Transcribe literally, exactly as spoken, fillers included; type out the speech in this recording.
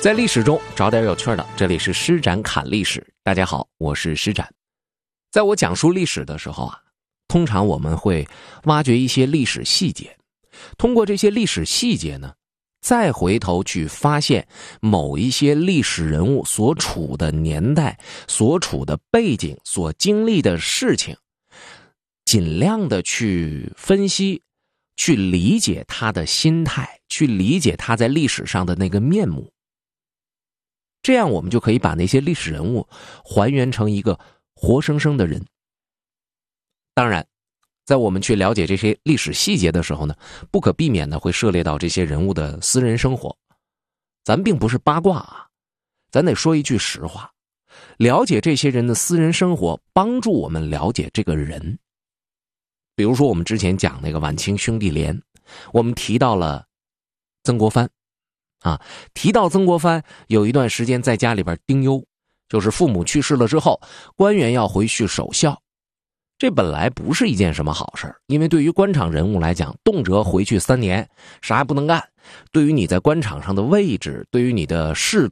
在历史中找点有趣的，这里是施展侃历史。大家好，我是施展。在我讲述历史的时候啊，通常我们会挖掘一些历史细节，通过这些历史细节呢，再回头去发现某一些历史人物所处的年代、所处的背景、所经历的事情，尽量的去分析，去理解他的心态，去理解他在历史上的那个面目。这样我们就可以把那些历史人物还原成一个活生生的人。当然，在我们去了解这些历史细节的时候呢，不可避免的会涉猎到这些人物的私人生活。咱并不是八卦啊，咱得说一句实话，了解这些人的私人生活，帮助我们了解这个人。比如说我们之前讲那个晚清兄弟连，我们提到了曾国藩啊，提到曾国藩有一段时间在家里边丁忧，就是父母去世了之后，官员要回去守孝。这本来不是一件什么好事，因为对于官场人物来讲，动辄回去三年，啥也不能干，对于你在官场上的位置，对于你的仕